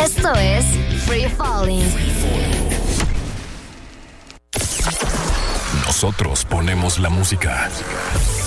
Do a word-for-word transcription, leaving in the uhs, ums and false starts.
Esto es Free Falling. Nosotros ponemos la música.